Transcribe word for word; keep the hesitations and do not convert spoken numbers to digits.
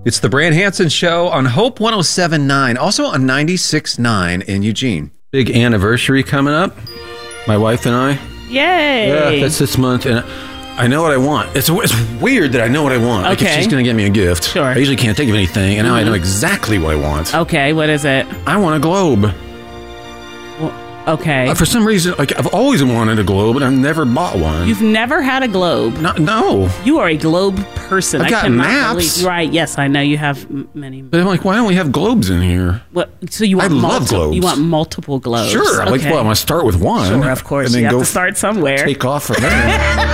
It's the Brand Hansen Show on Hope one oh seven point nine, also on ninety-six point nine in Eugene. Big anniversary coming up. My wife and I. Yay! Yeah, that's this month, and I know what I want. It's it's weird that I know what I want. Like Okay. if she's going to get me a gift. Sure. I usually can't think of anything, and now I Mhm. know exactly what I want. Okay, what is it? I want a globe. Okay. Uh, for some reason, like I've always wanted a globe, and I've never bought one. You've never had a globe. No, no. You are a globe person. I've I got cannot maps. believe. Right? Yes, I know you have m- many. But I'm like, why don't we have globes in here? What? So you want I love multiple? globes. You want multiple globes? Sure. I like, Okay. well, I'm going to start with one. Sure, of course. And then You have go to start somewhere. take off from there.